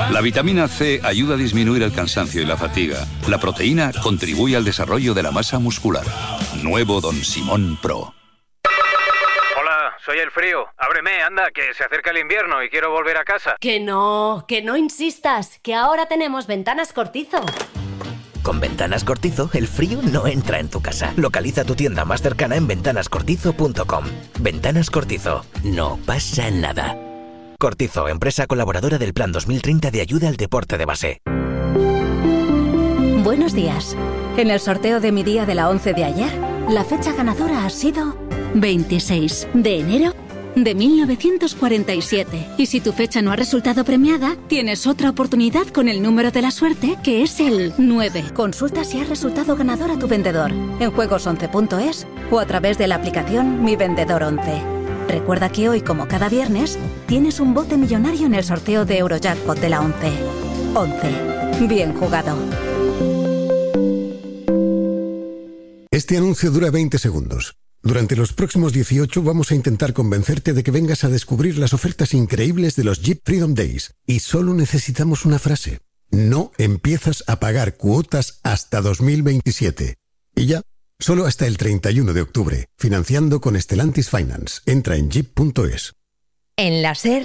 La vitamina C ayuda a disminuir el cansancio y la fatiga. La proteína contribuye al desarrollo de la masa muscular. Nuevo Don Simón Pro. Hola, soy el frío. Ábreme, anda, que se acerca el invierno y quiero volver a casa. Que no insistas, que ahora tenemos Ventanas Cortizo. Con Ventanas Cortizo, el frío no entra en tu casa. Localiza tu tienda más cercana en ventanascortizo.com. Ventanas Cortizo. No pasa nada. Cortizo, empresa colaboradora del Plan 2030 de ayuda al deporte de base. Buenos días. En el sorteo de mi día de la 11 de ayer, la fecha ganadora ha sido 26 de enero de 1947. Y si tu fecha no ha resultado premiada, tienes otra oportunidad con el número de la suerte, que es el 9. Consulta si has resultado ganador a tu vendedor en juegos11.es o a través de la aplicación Mi Vendedor 11. Recuerda que hoy, como cada viernes, tienes un bote millonario en el sorteo de Eurojackpot de la 11. 11. Bien jugado. Este anuncio dura 20 segundos. Durante los próximos 18 vamos a intentar convencerte de que vengas a descubrir las ofertas increíbles de los Jeep Freedom Days. Y solo necesitamos una frase. No empiezas a pagar cuotas hasta 2027. Y ya, solo hasta el 31 de octubre. Financiando con Stellantis Finance. Entra en jeep.es. En la SER,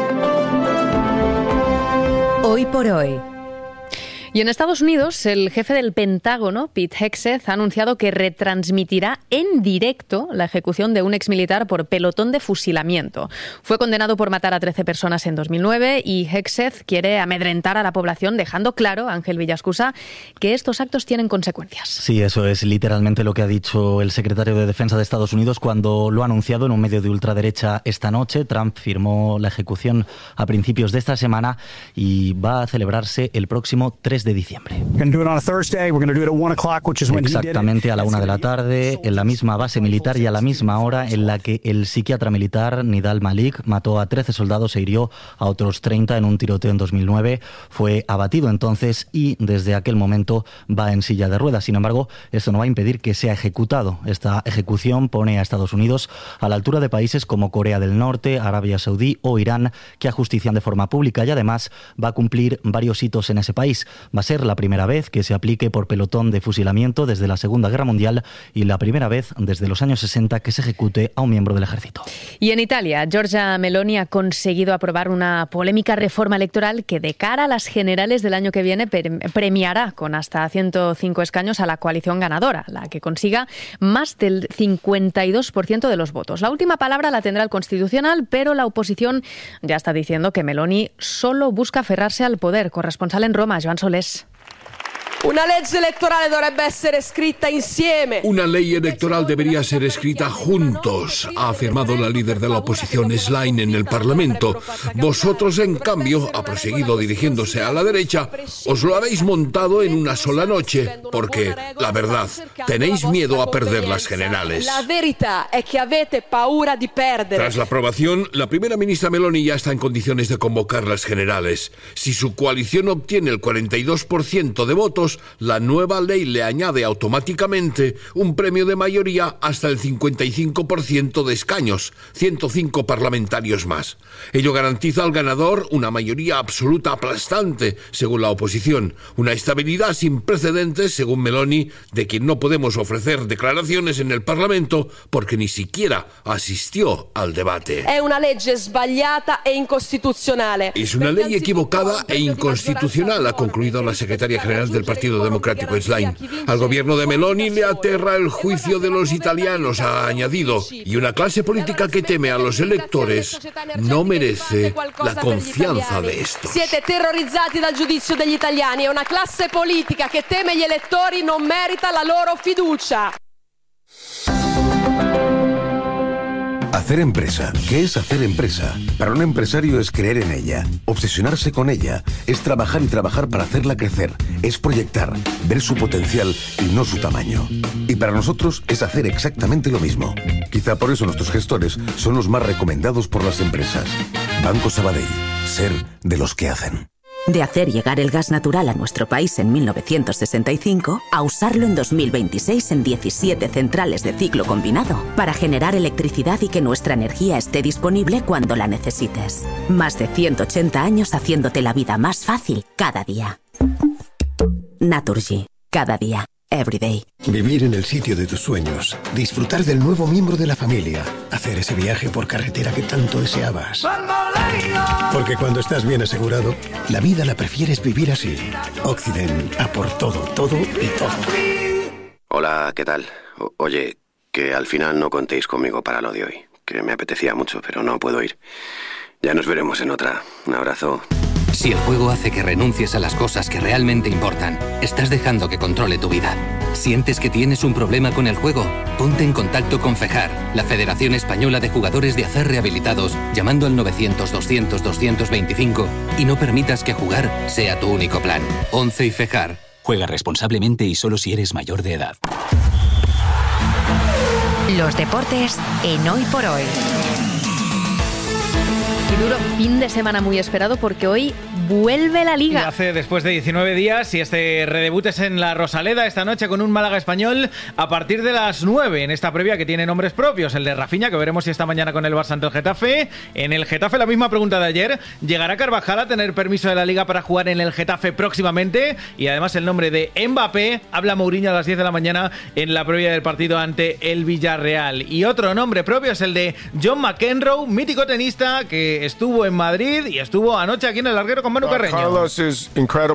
hoy por hoy. Y en Estados Unidos, el jefe del Pentágono, Pete Hegseth, ha anunciado que retransmitirá en directo la ejecución de un exmilitar por pelotón de fusilamiento. Fue condenado por matar a 13 personas en 2009 y Hegseth quiere amedrentar a la población, dejando claro, Ángel Villascusa, que estos actos tienen consecuencias. Sí, eso es literalmente lo que ha dicho el secretario de Defensa de Estados Unidos cuando lo ha anunciado en un medio de ultraderecha esta noche. Trump firmó la ejecución a principios de esta semana y va a celebrarse el próximo 3 de diciembre. Exactamente a la 1 de la tarde, en la misma base militar y a la misma hora en la que el psiquiatra militar Nidal Malik mató a 13 soldados e hirió a otros 30 en un tiroteo en 2009. Fue abatido entonces y desde aquel momento va en silla de ruedas. Sin embargo, esto no va a impedir que sea ejecutado. Esta ejecución pone a Estados Unidos a la altura de países como Corea del Norte, Arabia Saudí o Irán, que ajustician de forma pública y además va a cumplir varios hitos en ese país. Va a ser la primera vez que se aplique por pelotón de fusilamiento desde la Segunda Guerra Mundial y la primera vez desde los años 60 que se ejecute a un miembro del ejército. Y en Italia, Giorgia Meloni ha conseguido aprobar una polémica reforma electoral que de cara a las generales del año que viene premiará con hasta 105 escaños a la coalición ganadora, la que consiga más del 52% de los votos. La última palabra la tendrá el Constitucional, pero la oposición ya está diciendo que Meloni solo busca aferrarse al poder. Corresponsal en Roma, Joan Solés. Una legge elettorale dovrebbe essere scritta insieme. Una ley electoral debería ser escrita juntos, ha afirmado la líder de la oposición Schlein en el Parlamento. Vosotros, en cambio, ha proseguido dirigiéndose a la derecha, os lo habéis montado en una sola noche, porque, la verdad, tenéis miedo a perder las generales. La verità è che avete paura di perdere. Tras la aprobación, la primera ministra Meloni ya está en condiciones de convocar las generales. Si su coalición obtiene el 42% de votos, la nueva ley le añade automáticamente un premio de mayoría hasta el 55% de escaños, 105 parlamentarios más. Ello garantiza al ganador una mayoría absoluta aplastante, según la oposición, una estabilidad sin precedentes, según Meloni, de quien no podemos ofrecer declaraciones en el Parlamento porque ni siquiera asistió al debate. Es una legge sbagliata e incostituzionale. Es una ley equivocada e inconstitucional, ha concluido la secretaria general del Partido Democrático Schlein. Al gobierno de Meloni le aterra el juicio de los italianos, ha añadido, y una clase política que teme a los electores no merece la confianza de estos. Siete terrorizzati dal giudizio degli italiani e una classe politica che teme gli elettori non merita la loro fiducia. Hacer empresa. ¿Qué es hacer empresa? Para un empresario es creer en ella, obsesionarse con ella, es trabajar y trabajar para hacerla crecer, es proyectar, ver su potencial y no su tamaño. Y para nosotros es hacer exactamente lo mismo. Quizá por eso nuestros gestores son los más recomendados por las empresas. Banco Sabadell. Ser de los que hacen. De hacer llegar el gas natural a nuestro país en 1965 a usarlo en 2026 en 17 centrales de ciclo combinado para generar electricidad y que nuestra energía esté disponible cuando la necesites. Más de 180 años haciéndote la vida más fácil cada día. Naturgy. Cada día. Everyday. Vivir en el sitio de tus sueños, disfrutar del nuevo miembro de la familia, hacer ese viaje por carretera que tanto deseabas. Porque cuando estás bien asegurado, la vida la prefieres vivir así. Occident, a por todo, todo y todo. Hola, ¿qué tal? Oye, que al final no contéis conmigo para lo de hoy, que me apetecía mucho, pero no puedo ir. Ya nos veremos en otra. Un abrazo. Si el juego hace que renuncies a las cosas que realmente importan, estás dejando que controle tu vida. ¿Sientes que tienes un problema con el juego? Ponte en contacto con FEJAR, la Federación Española de Jugadores de Acer Rehabilitados, llamando al 900-200-225 y no permitas que jugar sea tu único plan. 11 y FEJAR. Juega responsablemente y solo si eres mayor de edad. Los deportes en Hoy por Hoy. Y duro fin de semana muy esperado porque hoy vuelve la Liga. Y hace después de 19 días y este redebut es en la Rosaleda esta noche con un Málaga Español a partir de las 9 en esta previa que tiene nombres propios. El de Rafinha, que veremos si esta mañana con el Barça ante el Getafe. En el Getafe la misma pregunta de ayer. ¿Llegará Carvajal a tener permiso de la Liga para jugar en el Getafe próximamente? Y además el nombre de Mbappé. Habla Mourinho a las 10 de la mañana en la previa del partido ante el Villarreal. Y otro nombre propio es el de John McEnroe, mítico tenista que estuvo en Madrid y estuvo anoche aquí en el Larguero con Manu Carreño. Carlos es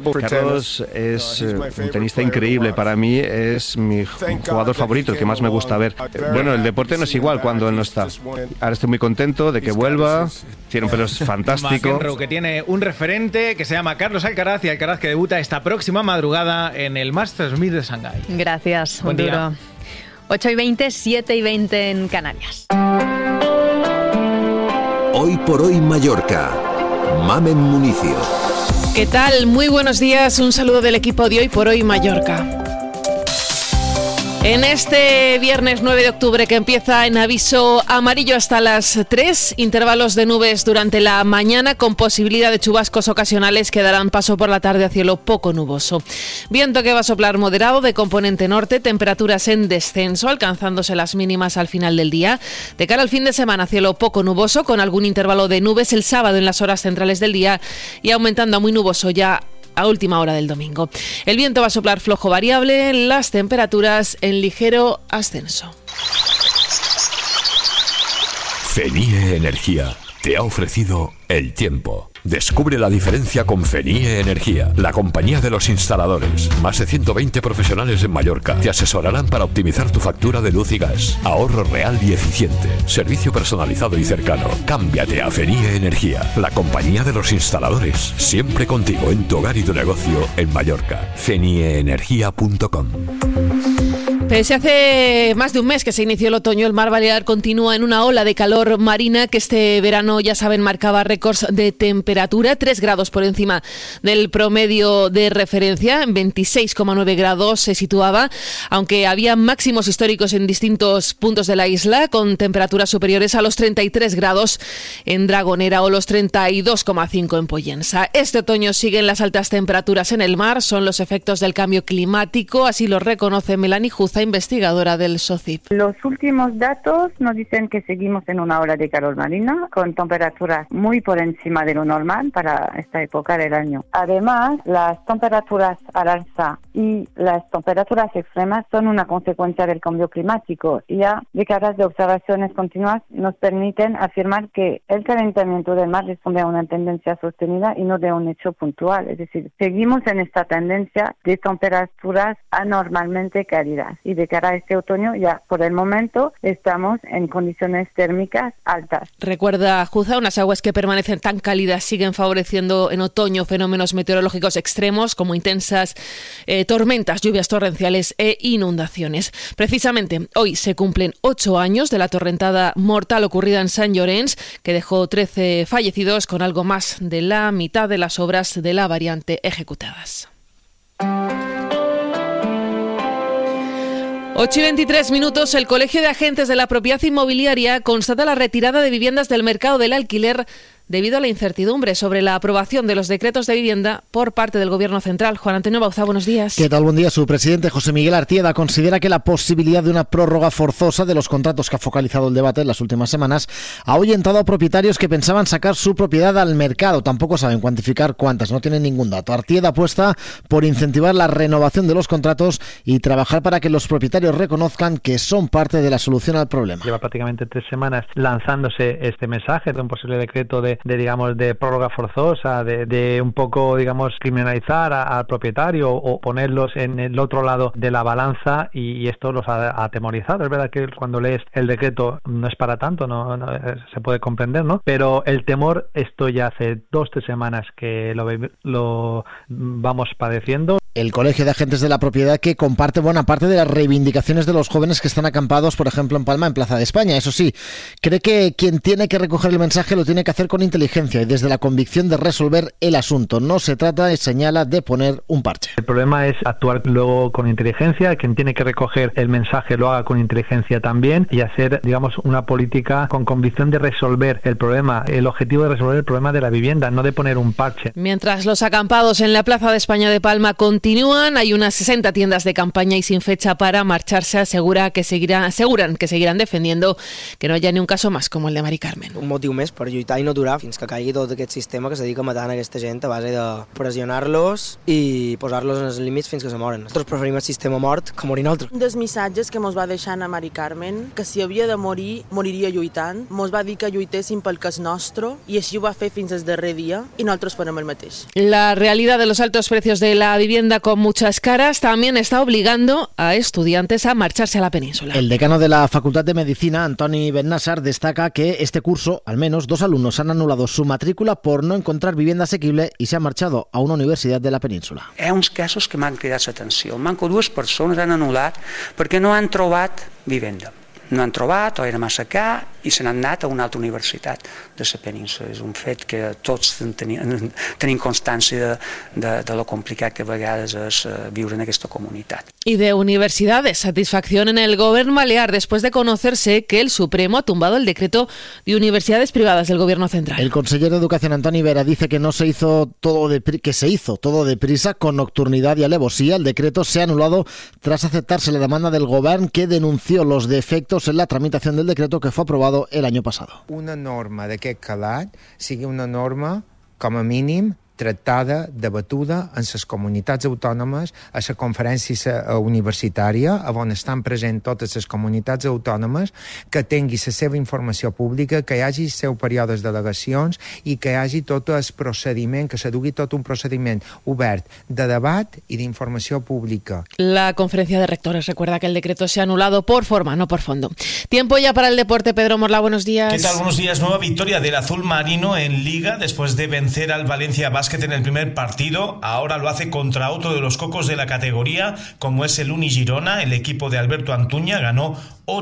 un tenista increíble. Para mí es mi jugador favorito, el que más me gusta ver. Bueno, el deporte no es igual cuando él no está. Ahora estoy muy contento de que vuelva. Tiene un pelo fantástico. McEnroe, que tiene un referente que se llama Carlos Alcaraz, y Alcaraz que debuta esta próxima madrugada en el Masters 1000 de Shanghái. Gracias, buen día. 8:20, 7:20 en Canarias. Hoy por hoy Mallorca. Mamen Municio. ¿Qué tal? Muy buenos días. Un saludo del equipo de Hoy por Hoy Mallorca. En este viernes 9 de octubre que empieza en aviso amarillo hasta las 3, intervalos de nubes durante la mañana con posibilidad de chubascos ocasionales que darán paso por la tarde a cielo poco nuboso. Viento que va a soplar moderado de componente norte, temperaturas en descenso, alcanzándose las mínimas al final del día. De cara al fin de semana, cielo poco nuboso con algún intervalo de nubes el sábado en las horas centrales del día y aumentando a muy nuboso ya a última hora del domingo. El viento va a soplar flojo variable, las temperaturas en ligero ascenso. FENIE Energía te ha ofrecido el tiempo. Descubre la diferencia con FENIE Energía, la compañía de los instaladores. Más de 120 profesionales en Mallorca te asesorarán para optimizar tu factura de luz y gas. Ahorro real y eficiente. Servicio personalizado y cercano. Cámbiate a FENIE Energía, la compañía de los instaladores. Siempre contigo en tu hogar y tu negocio en Mallorca. fenieenergia.com. Pese hace más de un mes que se inició el otoño, el mar Balear continúa en una ola de calor marina que este verano, ya saben, marcaba récords de temperatura, 3 grados por encima del promedio de referencia, en 26,9 grados se situaba, aunque había máximos históricos en distintos puntos de la isla, con temperaturas superiores a los 33 grados en Dragonera o los 32,5 en Pollensa. Este otoño siguen las altas temperaturas en el mar, son los efectos del cambio climático, así lo reconoce Melanie Juza, investigadora del SOCIP. Los últimos datos nos dicen que seguimos en una ola de calor marina con temperaturas muy por encima de lo normal para esta época del año. Además, las temperaturas al alza y las temperaturas extremas son una consecuencia del cambio climático. Ya décadas de observaciones continuas nos permiten afirmar que el calentamiento del mar responde a una tendencia sostenida y no de un hecho puntual. Es decir, seguimos en esta tendencia de temperaturas anormalmente cálidas. Y de cara a este otoño, ya por el momento, estamos en condiciones térmicas altas. Recuerda, Juza, unas aguas que permanecen tan cálidas siguen favoreciendo en otoño fenómenos meteorológicos extremos como intensas tormentas, lluvias torrenciales e inundaciones. Precisamente, hoy se cumplen 8 años de la torrentada mortal ocurrida en Sant Llorenç, que dejó 13 fallecidos con algo más de la mitad de las obras de la variante ejecutadas. 8:23, el Colegio de Agentes de la Propiedad Inmobiliaria constata la retirada de viviendas del mercado del alquiler debido a la incertidumbre sobre la aprobación de los decretos de vivienda por parte del Gobierno central. Juan Antonio Bauzá, buenos días. ¿Qué tal? Buen día. Su presidente, José Miguel Artieda, considera que la posibilidad de una prórroga forzosa de los contratos que ha focalizado el debate en las últimas semanas ha ahuyentado a propietarios que pensaban sacar su propiedad al mercado. Tampoco saben cuantificar cuántas, no tienen ningún dato. Artieda apuesta por incentivar la renovación de los contratos y trabajar para que los propietarios reconozcan que son parte de la solución al problema. Lleva prácticamente 3 semanas lanzándose este mensaje de un posible decreto de prórroga forzosa, de un poco, criminalizar al propietario o ponerlos en el otro lado de la balanza, y esto los ha atemorizado. Es verdad que cuando lees el decreto no es para tanto, no se puede comprender, ¿no? Pero el temor, esto ya hace 2-3 semanas que lo vamos padeciendo. El Colegio de Agentes de la Propiedad, que comparte buena parte de las reivindicaciones de los jóvenes que están acampados, por ejemplo, en Palma, en Plaza de España. Eso sí, cree que quien tiene que recoger el mensaje lo tiene que hacer con inteligencia y desde la convicción de resolver el asunto. No se trata, señala, de poner un parche. El problema es actuar luego con inteligencia. Quien tiene que recoger el mensaje lo haga con inteligencia también y hacer, una política con convicción de resolver el problema. El objetivo de resolver el problema de la vivienda, no de poner un parche. Mientras los acampados en la Plaza de España de Palma continúan, hay unas 60 tiendas de campaña y sin fecha para marcharse. Aseguran que seguirán defendiendo que no haya ni un caso más como el de Mari Carmen. Un motiu més per lluitar i no aturar fins que caigui tot aquest sistema que se dedica a matar a aquesta gent a base de pressionar-los i posar-los en els límits fins que se moren. Nosaltres preferim el sistema mort que morir nosaltres. Un dels missatges que mos va deixar a Mari Carmen, que si havia de morir, moriria lluitant. Mos va dir que lluitéssim pel que és nostre i així ho va fer fins al darrer dia i nosaltres farem el mateix. La realidad de los altos precios de la vivienda con muchas caras también está obligando a estudiantes a marcharse a la península. El decano de la Facultad de Medicina, Antoni Bennassar, destaca que este curso, al menos 2 alumnos han anulado su matrícula por no encontrar vivienda asequible y se han marchado a una universidad de la península. Hi ha uns casos que m'han cridat l'atenció. Manco 2 persones han anul·lat perquè no han trobat vivenda. No han trobat o era massa car i se n'han anat a una altra universitat de la península. És un fet que tots tenim constància de lo complicat que a vegades és viure en aquesta comunitat. Y de universidades, satisfacción en el Gobierno Balear después de conocerse que el Supremo ha tumbado el decreto de universidades privadas del Gobierno central. El consejero de Educación, Antoni Vera, dice que se hizo todo deprisa, con nocturnidad y alevosía. El decreto se ha anulado tras aceptarse la demanda del Govern, que denunció los defectos en la tramitación del decreto que fue aprobado el año pasado. Una norma d'aquest calat sigui una norma, com a mínim, tractada, debatuda en les comunitats autònomes, a la conferència universitària, on estan presents totes les comunitats autònomes, que tingui la seva informació pública, que hi hagi els seus períodes d'al·legacions i que hi hagi tot el procediment, que se dugui tot un procediment obert de debat i d'informació pública. La conferencia de rectores recuerda que el decreto se ha anulado por forma, no por fondo. Tiempo ya para el deporte. Pedro Morla, buenos días. ¿Qué tal? Buenos días. Nueva victoria del azul marino en Liga después de vencer al Valencia Basket en el primer partido. Ahora lo hace contra otro de los cocos de la categoría, como es el Uni Girona. El equipo de Alberto Antuña ganó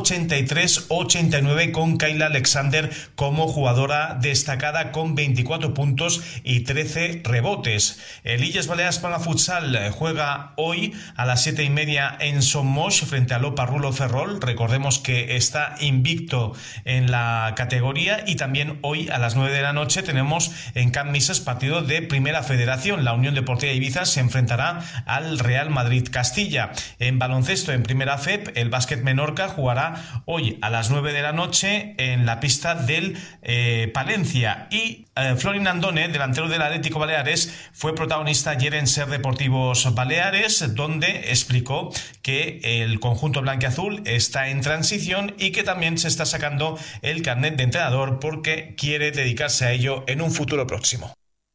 83-89 con Kayla Alexander como jugadora destacada con 24 puntos y 13 rebotes. El Illes Balears Palma Futsal juega hoy a las 7:30 en Somos frente a Lopa Rulo Ferrol. Recordemos que está invicto en la categoría, y también hoy a las 9 de la noche tenemos en Can Misas partido de Primera Federación. La Unión Deportiva Ibiza se enfrentará al Real Madrid Castilla. En baloncesto en Primera FEP, el Básquet Menorca jugará hoy a las 9 de la noche en la pista del Palencia, y Florin Andone, delantero del Atlético Baleares, fue protagonista ayer en Ser Deportivos Baleares, donde explicó que el conjunto blanquiazul está en transición y que también se está sacando el carnet de entrenador porque quiere dedicarse a ello en un futuro próximo.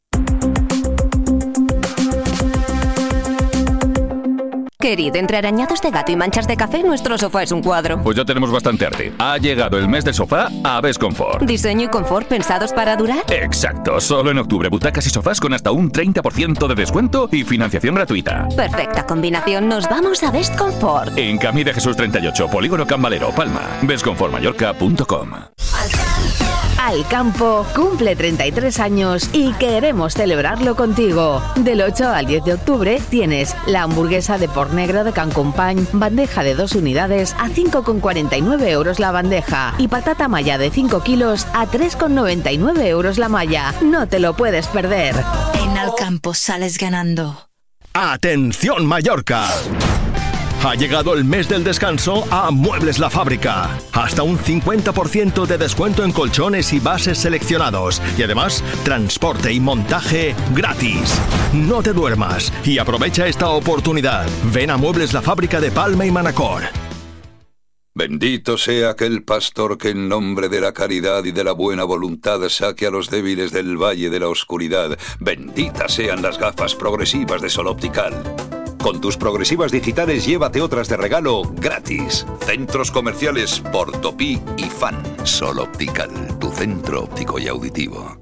Querido, entre arañados de gato y manchas de café, nuestro sofá es un cuadro. Pues ya tenemos bastante arte. Ha llegado el mes del sofá a Best Comfort. ¿Diseño y confort pensados para durar? Exacto. Solo en octubre, butacas y sofás con hasta un 30% de descuento y financiación gratuita. Perfecta combinación. Nos vamos a Best Comfort. En Camí de Jesús 38, Polígono Can Valero, Palma. bestcomfortmallorca.com. Alcampo cumple 33 años y queremos celebrarlo contigo. Del 8 al 10 de octubre tienes la hamburguesa de porc negro de Can Company, bandeja de 2 unidades a 5,49 euros la bandeja y patata malla de 5 kilos a 3,99 euros la malla. No te lo puedes perder. En Alcampo sales ganando. ¡Atención Mallorca! Ha llegado el mes del descanso a Muebles La Fábrica. Hasta un 50% de descuento en colchones y bases seleccionados. Y además, transporte y montaje gratis. No te duermas y aprovecha esta oportunidad. Ven a Muebles La Fábrica de Palma y Manacor. Bendito sea aquel pastor que en nombre de la caridad y de la buena voluntad saque a los débiles del valle de la oscuridad. Benditas sean las gafas progresivas de Sol Optical. Con tus progresivas digitales llévate otras de regalo gratis. Centros comerciales Portopí y Fan. Sol Optical, tu centro óptico y auditivo.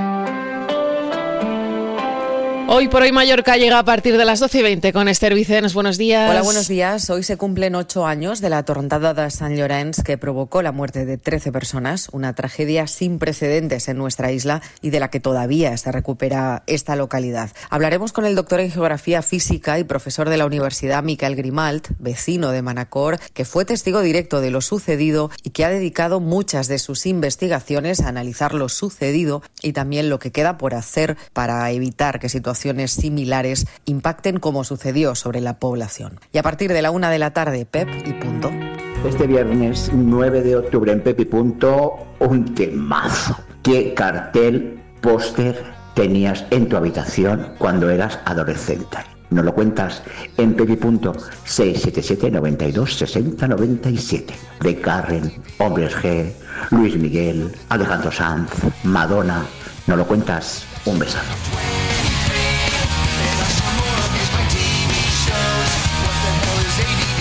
Hoy por hoy Mallorca llega a partir de las 12:20 con Esther Vicens. Buenos días. Hola, buenos días. Hoy se cumplen 8 años de la tornada de Sant Llorenç que provocó la muerte de 13 personas, una tragedia sin precedentes en nuestra isla y de la que todavía se recupera esta localidad. Hablaremos con el doctor en Geografía Física y profesor de la Universidad Miquel Grimalt, vecino de Manacor, que fue testigo directo de lo sucedido y que ha dedicado muchas de sus investigaciones a analizar lo sucedido y también lo que queda por hacer para evitar que situaciones similares impacten como sucedió sobre la población. Y a partir de la 1 de la tarde, Pep y Punto. Este viernes 9 de octubre en Pep y Punto, un temazo. ¿Qué cartel, póster tenías en tu habitación cuando eras adolescente? Nos lo cuentas en Pep y Punto 677 92 60 97. De Carren, Hombres G, Luis Miguel, Alejandro Sanz, Madonna. Nos lo cuentas. Un besazo.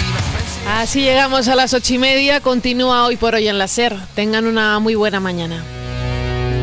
Así llegamos a las 8:30. Continúa Hoy por Hoy en la SER. Tengan una muy buena mañana.